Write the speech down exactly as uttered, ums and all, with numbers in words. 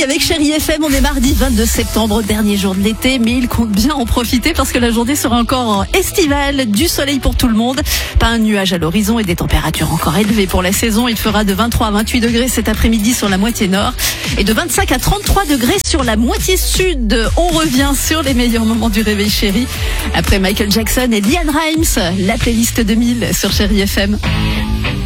soleil avec Chérie F M. On est mardi vingt-deux septembre, dernier jour de l'été, mais il compte bien en profiter parce que la journée sera encore estivale, du soleil pour tout le monde. Pas un nuage à l'horizon et des températures encore élevées pour la saison. Il fera de vingt-trois à vingt-huit degrés cet après-midi sur la moitié nord et de vingt-cinq à trente-trois degrés sur la moitié sud. On revient sur les meilleurs moments du réveil chéri. Après Michael Jackson et Lian Rimes, la playlist deux mille sur Chérie F M.